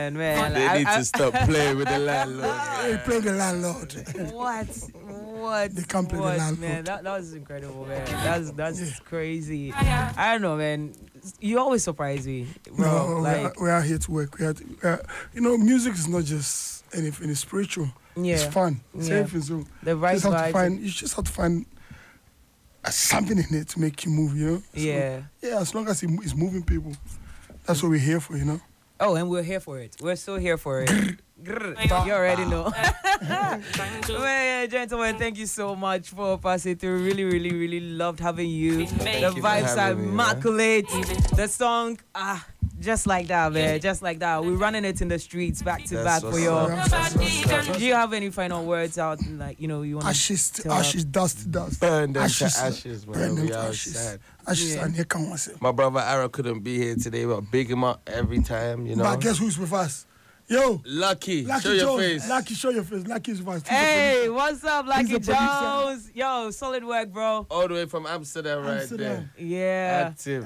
man. They need to stop playing with the landlord. They play the landlord. What? They can't play the landlord. Man, that was incredible, man. That's crazy. I don't know, man. You always surprise me, bro. No, we are here to work. Music is not just anything. It's spiritual. Yeah. It's fun. It's everything. So the right you just have to find something in it to make you move, So, yeah, as long as it's moving people, that's what we're here for, Oh, and we're here for it. We're so here for it. You already know. Well, gentlemen, thank you so much for passing through. Really, really, really loved having you. The vibes are immaculate. The song, just like that, man. Just like that. We're running it in the streets back to back for you. Do you have any final words out? You want ashes, dust. Burn them to ashes, man. We are sad. Ashes and here come us. My brother Aaron couldn't be here today, but big him up every time, But guess who's with us? Yo, Lucky, show your face. Lucky, show your face. Lucky's with us. Hey, what's up, Lucky Jones? Yo, solid work, bro. All the way from Amsterdam. Right there. Yeah. Active.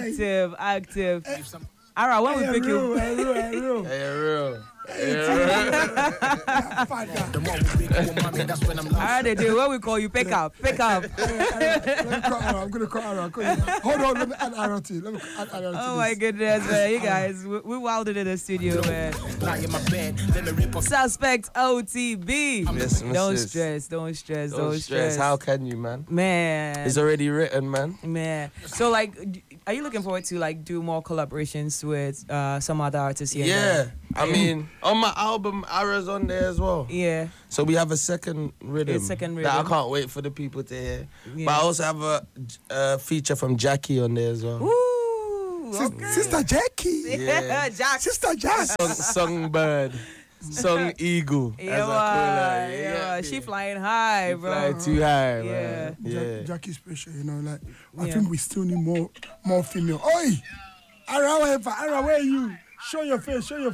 All right, when we pick you. Hey, real. Alright, they do. What we call you? Pick up. I'm gonna call Aaron. Hold on, let me add Aaron to you. Oh my goodness, man. You guys, we wilded in the studio, man. Suspect OTB. Yes, Don't stress. How can you, man? Man. It's already written, man. So, are you looking forward to do more collaborations with some other artists here? Yeah. I mean, on my album, Ara's on there as well. Yeah. So we have a second rhythm. That I can't wait for the people to hear. Yeah. But I also have a feature from Jackie on there as well. Ooh, okay. Sister Jackie. Yeah. Sister Jackie. Songbird. Song Eagle. Yeah. She flying high, bro. Flying too high, man. Yeah. Jackie's special, I think we still need more female. Oi! Ara, where are you? Show your face. Yeah,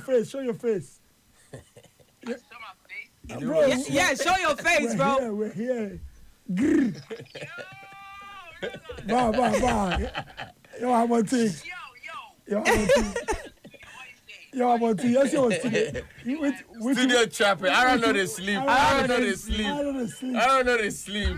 bro, show your face, bro. We're here. Grrr. Bah. Yo, I'm on thing. Yes, you was studio. Studio trapping. I don't know they sleep. I don't know they sleep.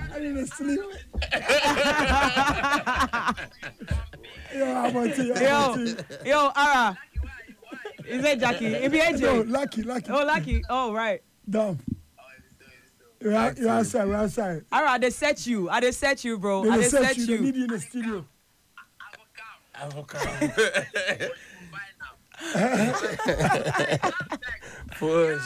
Yo, I'm on thing. Yo, Ara. Is it Jackie? It be AJ. No, Lucky. Oh, Lucky. Oh, right. Damn. You're outside. Alright, they set you, bro. They set you. They need you in the studio. Avocado. Push.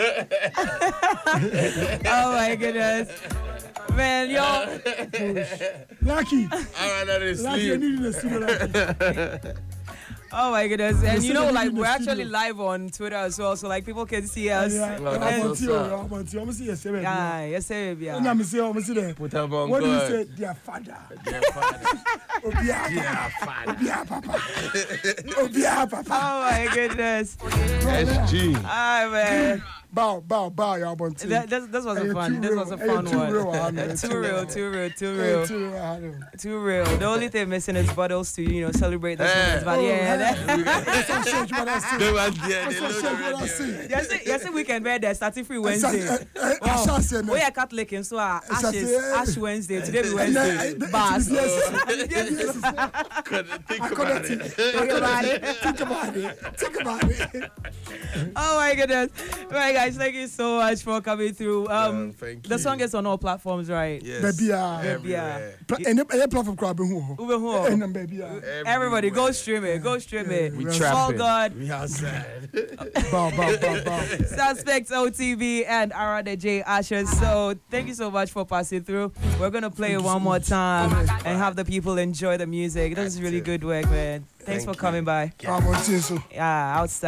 Oh my goodness. Man, yo. Lucky. I rather they sleep. Lucky, you need in the studio, Lucky. Oh my goodness. And we're actually live on Twitter as well, so people can see us. Yeah. I'm on to you. Yes, yes, sir. I'm see there. Put them on. What do you say? Dear father. Papa. Oh my goodness. SG. Hi, man. Bow, y'all want to. This was a fun. This was a fun one. Too real. The only thing missing is bottles to celebrate this moment. But yes, weekend where they're starting free Wednesday. We are Catholic and so Ash Wednesday. Today be Wednesday. Bars. Think about it. Oh my goodness. Right, guys, thank you so much for coming through. Thank you. The song is on all platforms, right? Yes. Baby, everywhere. Any platform crowd Everybody, go stream it. We trapping. God. We outside. Bow. Suspects OTB and Ara the J Ashes. So thank you so much for passing through. We're gonna play it one more time and have the people enjoy the music. This is really good work, man. Thanks for coming by. I'm on to you. Yeah, outside.